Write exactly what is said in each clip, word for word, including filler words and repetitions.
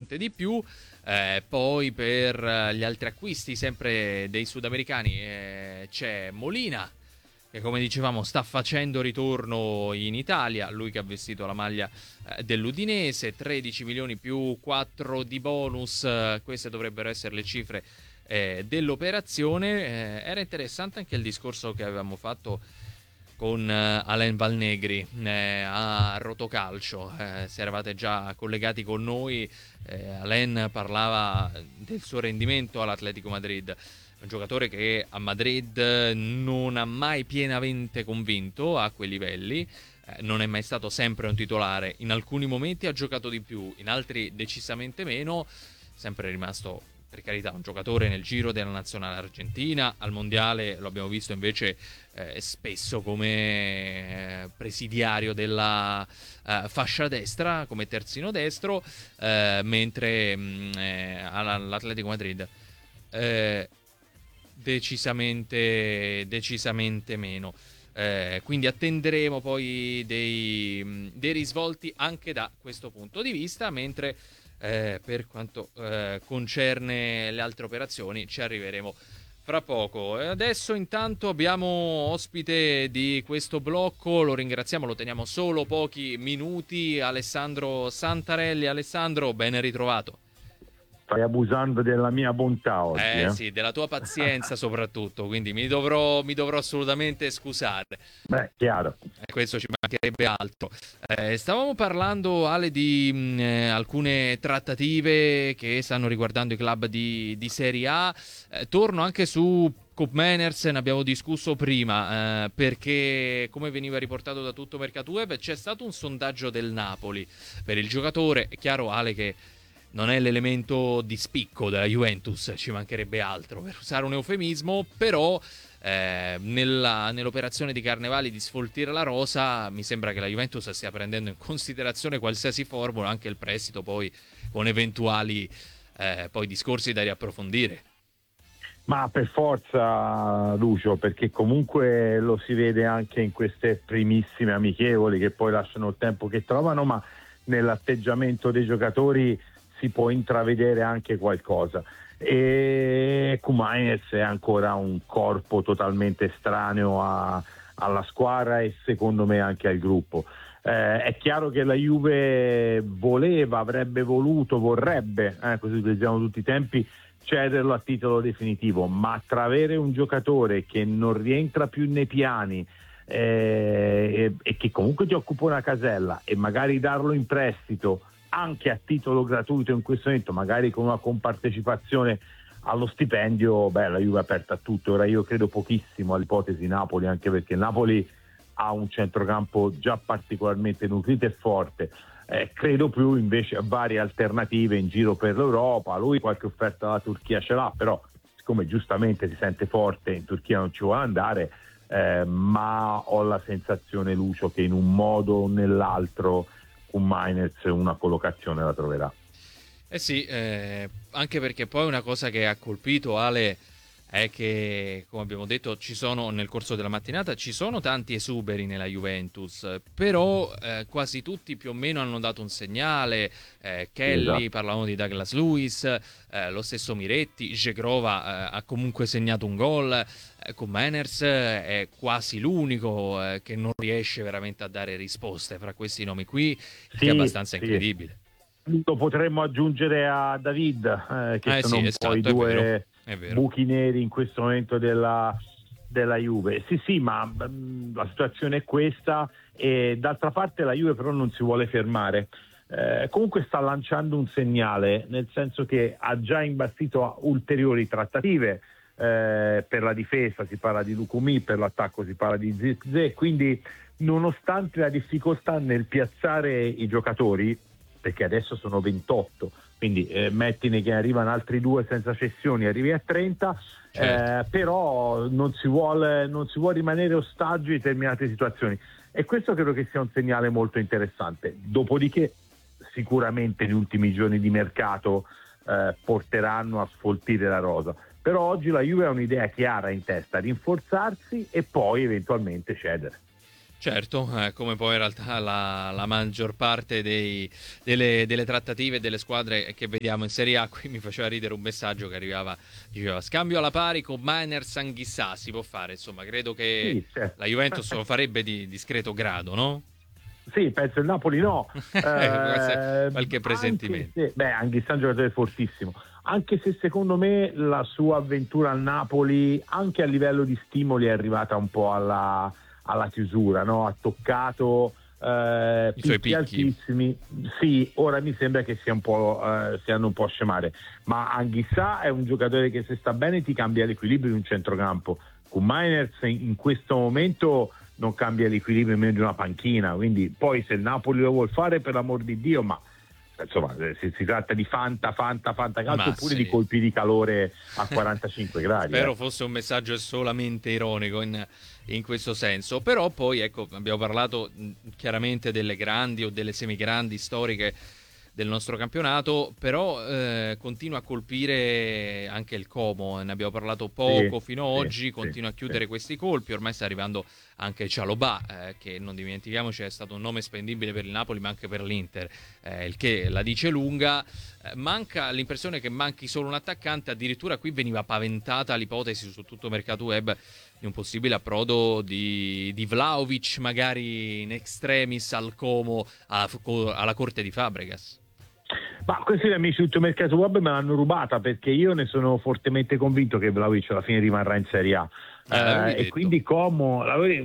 decisamente di più. Eh, poi per gli altri acquisti sempre dei sudamericani eh, c'è Molina, che come dicevamo sta facendo ritorno in Italia, lui che ha vestito la maglia eh, dell'Udinese, tredici milioni più quattro di bonus, eh, queste dovrebbero essere le cifre eh, dell'operazione. Eh, era interessante anche il discorso che avevamo fatto con eh, Alain Valnegri eh, a Rotocalcio. Eh, se eravate già collegati con noi, eh, Alain parlava del suo rendimento all'Atletico Madrid, un giocatore che a Madrid non ha mai pienamente convinto a quei livelli, eh, non è mai stato sempre un titolare, in alcuni momenti ha giocato di più, in altri decisamente meno, sempre rimasto per carità un giocatore nel giro della nazionale argentina, al mondiale lo abbiamo visto invece eh, spesso come eh, presidiario della eh, fascia destra, come terzino destro, eh, mentre mh, eh, all'Atletico Madrid eh, decisamente decisamente meno. Eh, quindi attenderemo poi dei, dei risvolti anche da questo punto di vista, mentre eh, per quanto eh, concerne le altre operazioni ci arriveremo fra poco. E adesso intanto abbiamo ospite di questo blocco, lo ringraziamo, lo teniamo solo pochi minuti, Alessandro Santarelli. Alessandro, ben ritrovato. Stai abusando della mia bontà oggi. Eh, eh? sì, della tua pazienza soprattutto, quindi mi dovrò, mi dovrò assolutamente scusare. Beh, chiaro. Eh, questo ci mancherebbe altro. Eh, stavamo parlando, Ale, di mh, eh, alcune trattative che stanno riguardando i club di, di Serie A. Eh, torno anche su Koopmeiners, ne abbiamo discusso prima, eh, perché come veniva riportato da tutto Mercato Web c'è stato un sondaggio del Napoli per il giocatore. È chiaro, Ale, che non è l'elemento di spicco della Juventus, ci mancherebbe altro per usare un eufemismo, però eh, nella, nell'operazione di Carnevali di sfoltire la rosa mi sembra che la Juventus stia prendendo in considerazione qualsiasi formula, anche il prestito poi con eventuali eh, poi discorsi da riapprofondire. Ma per forza, Lucio, perché comunque lo si vede anche in queste primissime amichevoli che poi lasciano il tempo che trovano, ma nell'atteggiamento dei giocatori si può intravedere anche qualcosa. E Koopmeiners è ancora un corpo totalmente estraneo a, alla squadra e secondo me anche al gruppo. Eh, è chiaro che la Juve voleva, avrebbe voluto, vorrebbe, eh, così utilizziamo tutti i tempi, cederlo a titolo definitivo, ma tra avere un giocatore che non rientra più nei piani eh, e, e che comunque ti occupa una casella e magari darlo in prestito anche a titolo gratuito in questo momento, magari con una compartecipazione allo stipendio, beh, la Juve è aperta a tutto. Ora io credo pochissimo all'ipotesi Napoli, anche perché Napoli ha un centrocampo già particolarmente nutrito e forte. Eh, credo più invece a varie alternative in giro per l'Europa. Lui qualche offerta dalla Turchia ce l'ha, però siccome giustamente si sente forte, in Turchia non ci vuole andare, eh, ma ho la sensazione, Lucio, che in un modo o nell'altro Koopmeiners una collocazione la troverà. Eh sì, eh, anche perché poi una cosa che ha colpito Ale è che, come abbiamo detto, ci sono nel corso della mattinata ci sono tanti esuberi nella Juventus, però eh, quasi tutti più o meno hanno dato un segnale. eh, Kelly, Esatto. parlavamo di Douglas Luiz, eh, lo stesso Miretti, Žegrova eh, ha comunque segnato un gol. eh, Koopmeiners è quasi l'unico eh, che non riesce veramente a dare risposte fra questi nomi qui, il Sì, che è abbastanza sì. incredibile. Lo potremmo aggiungere a David, eh, che Eh sono sì, un esatto, po' i è vero, due è vero. buchi neri in questo momento della, della Juve. Sì, sì, ma mh, la situazione è questa e d'altra parte la Juve però non si vuole fermare. Eh, comunque sta lanciando un segnale, nel senso che ha già imbastito ulteriori trattative. Eh, per la difesa si parla di Lukumi, per l'attacco si parla di Zirkzee, quindi nonostante la difficoltà nel piazzare i giocatori, perché adesso sono ventotto, quindi eh, mettine che arrivano altri due senza cessioni, arrivi a trenta, Certo. eh, però non si vuole non si vuole rimanere ostaggio di determinate situazioni e questo credo che sia un segnale molto interessante. Dopodiché sicuramente gli ultimi giorni di mercato eh, porteranno a sfoltire la rosa, però oggi la Juve ha un'idea chiara in testa: rinforzarsi e poi eventualmente cedere. Certo, eh, come poi in realtà la, la maggior parte dei, delle, delle trattative delle squadre che vediamo in Serie A. Qui mi faceva ridere un messaggio che arrivava, diceva scambio alla pari con Miners Anghissà, si può fare, insomma, credo che Sì, certo. la Juventus lo farebbe di discreto grado, no? Sì, penso il Napoli no. Eh, Qualche anche presentimento. se, beh, Anghissà è un giocatore fortissimo. Anche se secondo me la sua avventura al Napoli, anche a livello di stimoli, è arrivata un po' alla, alla chiusura, no? Ha toccato eh, I suoi picchi picchi. altissimi. Sì, ora mi sembra che sia un po', eh, stiano un po' a scemare. Ma Anghissà è un giocatore che se sta bene ti cambia l'equilibrio di un centrocampo. Con Miners in, in questo momento non cambia l'equilibrio nemmeno di una panchina, quindi poi se il Napoli lo vuol fare, per l'amor di Dio, ma insomma si, si tratta di fanta, fanta, fanta calcio, Ma oppure sì. di colpi di calore a quarantacinque gradi. Spero eh. fosse un messaggio solamente ironico in, in questo senso. Però poi, ecco, abbiamo parlato mh, chiaramente delle grandi o delle semigrandi storiche del nostro campionato, però eh, continua a colpire anche il Como, ne abbiamo parlato poco Sì, fino sì, oggi, sì, continua a sì. chiudere questi colpi, ormai sta arrivando anche Cialobà, eh, che non dimentichiamoci è stato un nome spendibile per il Napoli ma anche per l'Inter, eh, il che la dice lunga. Eh, manca l'impressione che manchi solo un attaccante, addirittura qui veniva paventata l'ipotesi su tutto il mercato web di un possibile approdo di, di Vlahovic magari in extremis al Como alla, alla corte di Fabregas. Ma questi amici tutto il mercato web me l'hanno rubata, perché io ne sono fortemente convinto che Vlahovic alla fine rimarrà in Serie A. Ah, Eh, e quindi Como,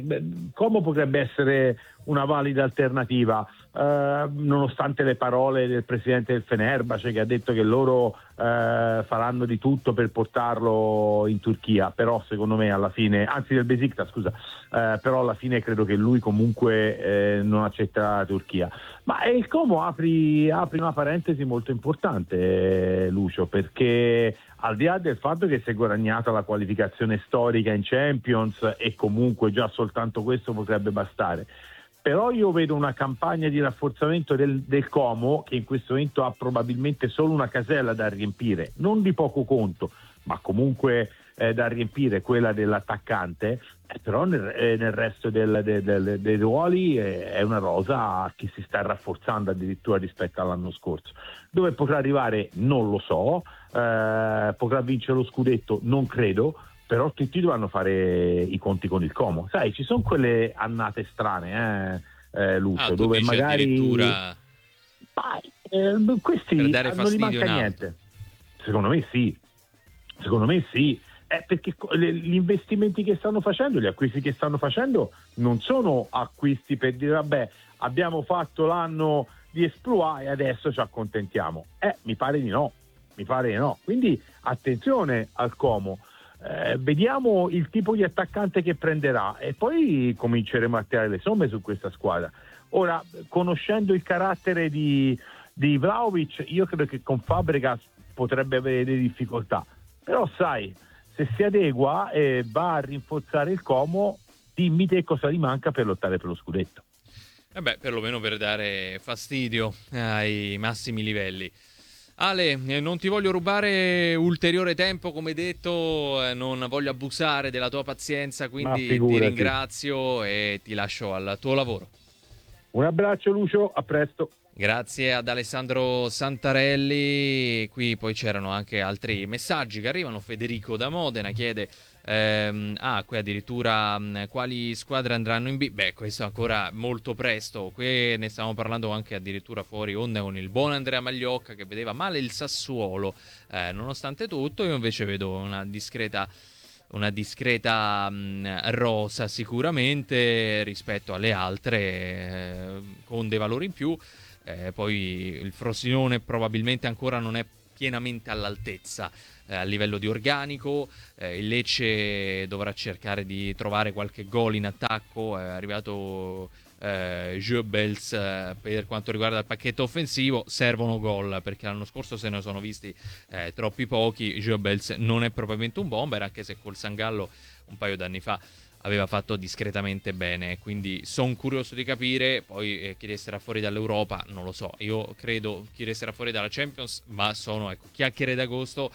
Como potrebbe essere una valida alternativa, eh, nonostante le parole del presidente del Fenerbahce, che ha detto che loro eh, faranno di tutto per portarlo in Turchia, però secondo me alla fine, anzi del Besiktas scusa, eh, però alla fine credo che lui comunque eh, non accetterà la Turchia. Ma eh, il Como apri, apri una parentesi molto importante, eh, Lucio, perché al di là del fatto che si è guadagnata la qualificazione storica in Champions, e comunque già soltanto questo potrebbe bastare, però io vedo una campagna di rafforzamento del, del Como, che in questo momento ha probabilmente solo una casella da riempire, non di poco conto, ma comunque eh, da riempire, quella dell'attaccante, eh, però nel, eh, nel resto del, del, del, dei ruoli eh, è una rosa che si sta rafforzando addirittura rispetto all'anno scorso. Dove potrà arrivare non lo so, eh, potrà vincere lo scudetto non credo, però tutti dovranno fare i conti con il Como. Sai, ci sono quelle annate strane, eh, eh, Lucio, Ah, tu dove dici magari addirittura ma, eh, questi per dare non gli fastidio manca in alto. niente. Secondo me sì, secondo me sì. Eh, perché gli investimenti che stanno facendo, gli acquisti che stanno facendo, non sono acquisti per dire vabbè, abbiamo fatto l'anno di esploit e adesso ci accontentiamo. Eh, mi pare di no, mi pare di no. Quindi attenzione al Como. Eh, vediamo il tipo di attaccante che prenderà e poi cominceremo a tirare le somme su questa squadra. Ora, conoscendo il carattere di, di Vlahovic, io credo che con Fabregas potrebbe avere delle difficoltà, però sai, se si adegua e va a rinforzare il Como, dimmi te cosa gli manca per lottare per lo scudetto. E beh, perlomeno per dare fastidio ai massimi livelli. Ale, eh, non ti voglio rubare ulteriore tempo, come detto, eh, non voglio abusare della tua pazienza, Ma quindi ti figurati. ringrazio e ti lascio al tuo lavoro. Un abbraccio Lucio, a presto. Grazie ad Alessandro Santarelli. Qui poi c'erano anche altri messaggi che arrivano. Federico da Modena chiede ehm, ah, qui addirittura mh, quali squadre andranno in B. Beh, questo è ancora molto presto. Qui ne stiamo parlando anche addirittura fuori onda con il buon Andrea Magliocca, che vedeva male il Sassuolo, eh, nonostante tutto. Io invece vedo una discreta una discreta mh, rosa sicuramente rispetto alle altre, eh, con dei valori in più. Eh, poi il Frosinone probabilmente ancora non è pienamente all'altezza eh, a livello di organico. Eh, il Lecce dovrà cercare di trovare qualche gol in attacco. È arrivato eh, Goebbels eh, per quanto riguarda il pacchetto offensivo. Servono gol, perché l'anno scorso se ne sono visti eh, troppi pochi. Goebbels non è propriamente un bomber, anche se col Sangallo un paio d'anni fa aveva fatto discretamente bene, quindi sono curioso di capire. Poi eh, chi resterà fuori dall'Europa non lo so, io credo chi resterà fuori dalla Champions, ma sono ecco chiacchiere d'agosto,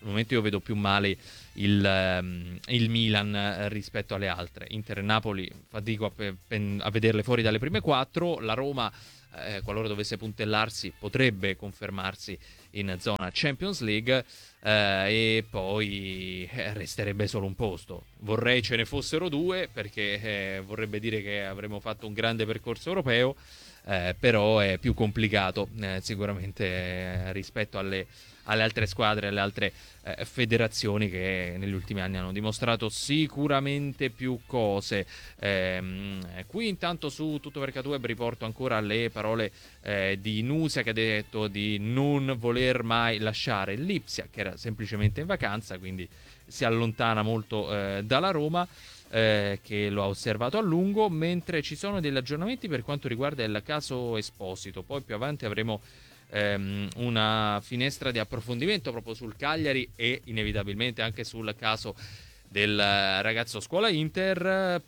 momento io vedo più male il, um, il Milan rispetto alle altre. Inter e Napoli fatico a, pe- a vederle fuori dalle prime quattro. La Roma, eh, qualora dovesse puntellarsi, potrebbe confermarsi in zona Champions League, eh, e poi eh, resterebbe solo un posto. Vorrei ce ne fossero due, perché eh, vorrebbe dire che avremmo fatto un grande percorso europeo, eh, però è più complicato eh, sicuramente eh, rispetto alle, alle altre squadre, alle altre eh, federazioni che negli ultimi anni hanno dimostrato sicuramente più cose. Ehm, qui intanto su Tutto per Web riporto ancora le parole eh, di Nusa, che ha detto di non voler mai lasciare l'Ipsia, che era semplicemente in vacanza, quindi si allontana molto eh, dalla Roma. Eh, che lo ha osservato a lungo, mentre ci sono degli aggiornamenti per quanto riguarda il caso Esposito. Poi più avanti avremo ehm, una finestra di approfondimento proprio sul Cagliari e inevitabilmente anche sul caso del ragazzo scuola Inter,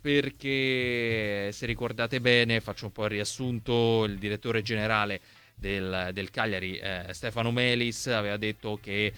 perché se ricordate bene, faccio un po' il riassunto, il direttore generale Del, del Cagliari, eh, Stefano Melis, aveva detto che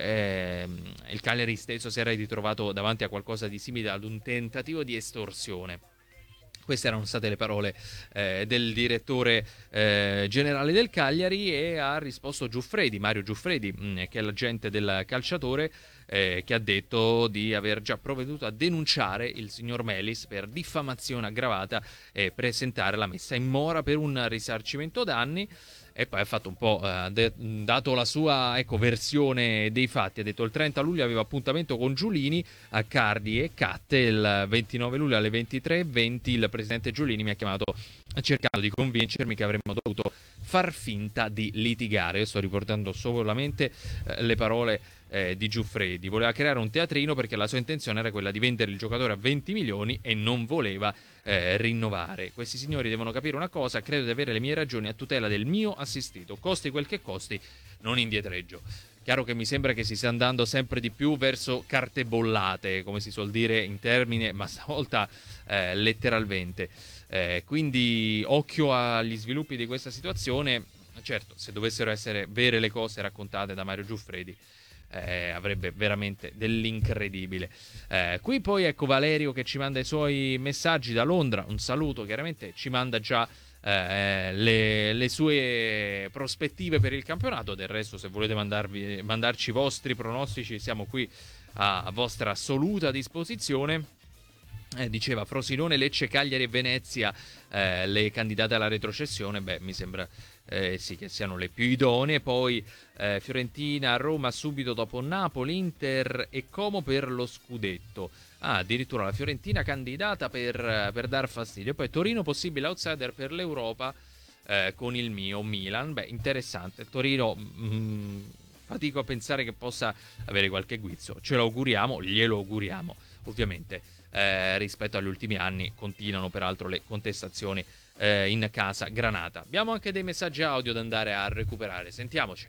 eh, il Cagliari stesso si era ritrovato davanti a qualcosa di simile ad un tentativo di estorsione. Queste erano state le parole eh, del direttore eh, generale del Cagliari, e ha risposto Giuffredi, Mario Giuffredi, mh, che è l'agente del calciatore, eh, che ha detto di aver già provveduto a denunciare il signor Melis per diffamazione aggravata e presentare la messa in mora per un risarcimento danni. E poi ha fatto un po', eh, de- dato la sua ecco, versione dei fatti. Ha detto: il trenta luglio avevo appuntamento con Giulini a Cardi e Catte, il ventinove luglio alle ventitré e venti il presidente Giulini mi ha chiamato cercando di convincermi che avremmo dovuto far finta di litigare. Io sto riportando solamente eh, le parole eh, di Giuffredi. Voleva creare un teatrino perché la sua intenzione era quella di vendere il giocatore a venti milioni e non voleva eh, rinnovare. Questi signori devono capire una cosa: credo di avere le mie ragioni a tutela del mio assistito, costi quel che costi, non indietreggio. Chiaro che mi sembra che si stia andando sempre di più verso carte bollate, come si suol dire in termine, ma stavolta eh, letteralmente. Eh, quindi occhio agli sviluppi di questa situazione. Certo, se dovessero essere vere le cose raccontate da Mario Giuffredi, eh, avrebbe veramente dell'incredibile. Eh, qui poi ecco Valerio che ci manda i suoi messaggi da Londra, un saluto, chiaramente ci manda già eh, le, le sue prospettive per il campionato. Del resto, se volete mandarvi, mandarci i vostri pronostici, siamo qui a, a vostra assoluta disposizione. Eh, diceva Frosinone, Lecce, Cagliari e Venezia eh, le candidate alla retrocessione. Beh, mi sembra eh, sì che siano le più idonee. Poi eh, Fiorentina, Roma subito dopo Napoli, Inter e Como per lo scudetto. Ah, addirittura la Fiorentina candidata per, per dar fastidio. Poi Torino possibile outsider per l'Europa eh, con il mio Milan. Beh, interessante. Torino mh, fatico a pensare che possa avere qualche guizzo. Ce lo auguriamo, glielo auguriamo ovviamente. Eh, rispetto agli ultimi anni continuano peraltro le contestazioni eh, in casa Granata. Abbiamo anche dei messaggi audio da andare a recuperare, sentiamoci.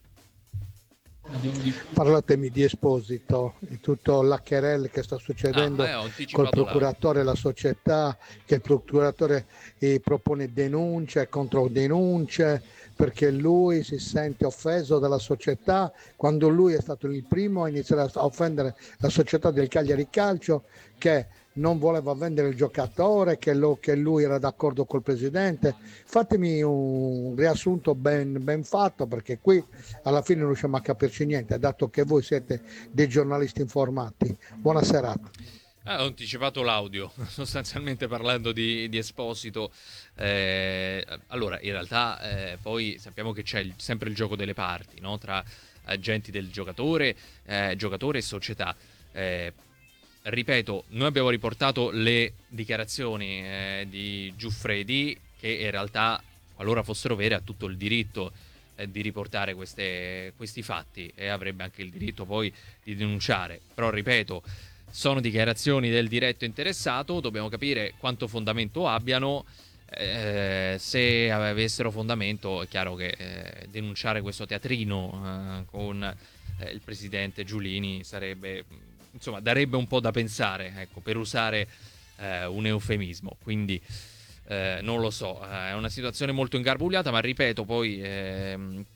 Parlatemi di Esposito, di tutto l'H R L che sta succedendo ah, eh, col procuratore e la società, che il procuratore eh, propone denunce e controdenunce perché lui si sente offeso dalla società, quando lui è stato il primo a iniziare a offendere la società del Cagliari Calcio, che non voleva vendere il giocatore, che, lo, che lui era d'accordo col presidente. Fatemi un riassunto ben, ben fatto, perché qui alla fine non riusciamo a capirci niente, dato che voi siete dei giornalisti informati. Buona serata. Ah, ho anticipato l'audio, sostanzialmente parlando di, di Esposito. Eh, allora, in realtà eh, poi sappiamo che c'è il, sempre il gioco delle parti, no? Tra agenti del giocatore, eh, giocatore e società. Eh, Ripeto, noi abbiamo riportato le dichiarazioni eh, di Giuffredi, che in realtà, qualora fossero vere, ha tutto il diritto eh, di riportare queste, questi fatti e avrebbe anche il diritto poi di denunciare. Però, ripeto, sono dichiarazioni del diretto interessato, dobbiamo capire quanto fondamento abbiano. Eh, se avessero fondamento, è chiaro che eh, denunciare questo teatrino eh, con eh, il presidente Giulini sarebbe... insomma, darebbe un po' da pensare, ecco, per usare eh, un eufemismo. Quindi eh, non lo so, è una situazione molto ingarbugliata, ma ripeto, poi ehm,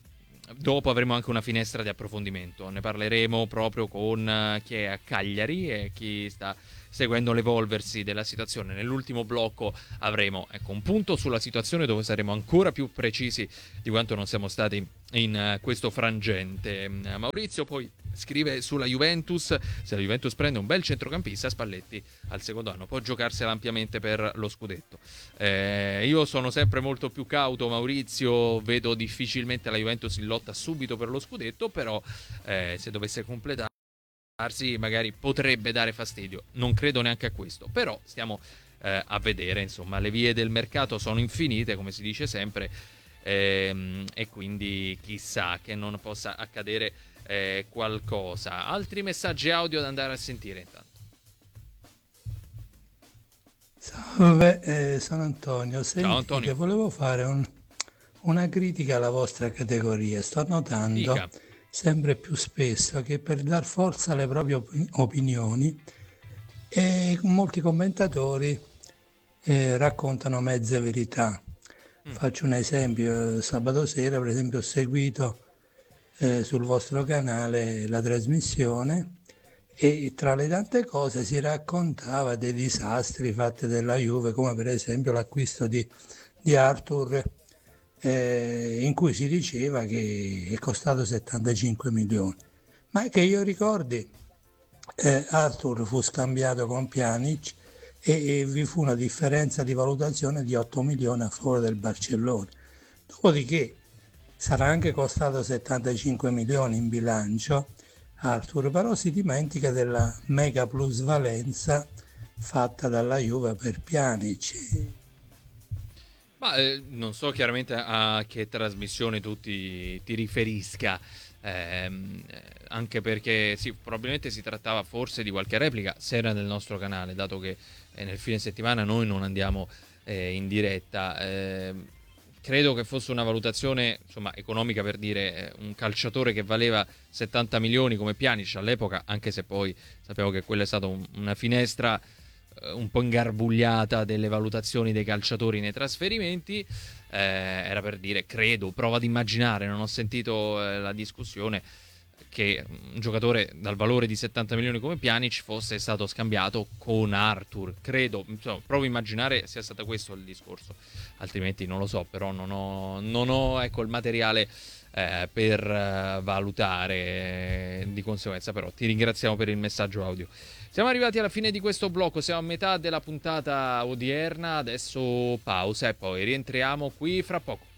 dopo avremo anche una finestra di approfondimento, ne parleremo proprio con uh, chi è a Cagliari e chi sta seguendo l'evolversi della situazione. Nell'ultimo blocco avremo, ecco, un punto sulla situazione dove saremo ancora più precisi di quanto non siamo stati in uh, questo frangente. Uh, Maurizio poi scrive sulla Juventus: se la Juventus prende un bel centrocampista, Spalletti al secondo anno può giocarsela ampiamente per lo scudetto. Eh, io sono sempre molto più cauto, Maurizio, vedo difficilmente la Juventus in lotta subito per lo scudetto, però eh, se dovesse completare magari potrebbe dare fastidio, non credo neanche a questo, però stiamo eh, a vedere, insomma, le vie del mercato sono infinite, come si dice sempre, ehm, e quindi chissà che non possa accadere eh, qualcosa. Altri messaggi audio da andare a sentire intanto. Salve, eh, sono Antonio. Senti, Ciao Antonio. che volevo fare un- una critica alla vostra categoria. Sto notando Dica. sempre più spesso che per dar forza alle proprie opi- opinioni e molti commentatori eh, raccontano mezze verità. Mm. Faccio un esempio: sabato sera per esempio ho seguito eh, sul vostro canale la trasmissione e tra le tante cose si raccontava dei disastri fatti della Juve, come per esempio l'acquisto di, di Arthur, eh, in cui si diceva che è costato settantacinque milioni. Ma che io ricordi, eh, Arthur fu scambiato con Pjanic e, e vi fu una differenza di valutazione di otto milioni a favore del Barcellona. Dopodiché sarà anche costato settantacinque milioni in bilancio Arthur, però si dimentica della mega plusvalenza fatta dalla Juve per Pjanic. Ma eh, non so chiaramente a che trasmissione tu ti, ti riferisca, ehm, eh, anche perché sì, probabilmente si trattava forse di qualche replica, se era nel nostro canale, dato che eh, nel fine settimana noi non andiamo eh, in diretta. ehm, Credo che fosse una valutazione, insomma, economica, per dire eh, un calciatore che valeva settanta milioni come Pjanic all'epoca, anche se poi sappiamo che quella è stata un, una finestra eh, un po' ingarbugliata delle valutazioni dei calciatori nei trasferimenti. Eh, era per dire, credo, prova ad immaginare, non ho sentito eh, la discussione, che un giocatore dal valore di settanta milioni come Pjanic fosse stato scambiato con Arthur. Credo, insomma, provo a immaginare sia stato questo il discorso, altrimenti non lo so, però non ho, non ho ecco, il materiale eh, per eh, valutare, eh, di conseguenza però ti ringraziamo per il messaggio audio. Siamo arrivati alla fine di questo blocco, siamo a metà della puntata odierna, adesso pausa e poi rientriamo qui fra poco.